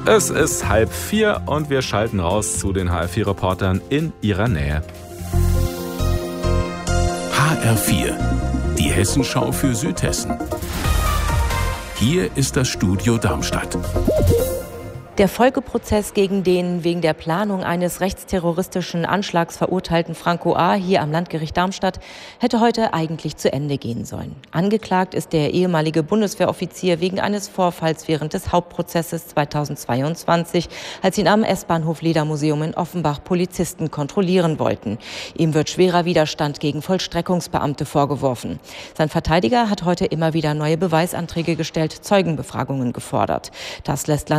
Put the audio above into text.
Es ist 3:30 und wir schalten raus zu den HR4-Reportern in ihrer Nähe. HR4, die Hessenschau für Südhessen. Hier ist das Studio Darmstadt. Der Folgeprozess gegen den wegen der Planung eines rechtsterroristischen Anschlags verurteilten Franco A. hier am Landgericht Darmstadt hätte heute eigentlich zu Ende gehen sollen. Angeklagt ist der ehemalige Bundeswehroffizier wegen eines Vorfalls während des Hauptprozesses 2022, als ihn am S-Bahnhof Ledermuseum in Offenbach Polizisten kontrollieren wollten. Ihm wird schwerer Widerstand gegen Vollstreckungsbeamte vorgeworfen. Sein Verteidiger hat heute immer wieder neue Beweisanträge gestellt, Zeugenbefragungen gefordert. Das lässt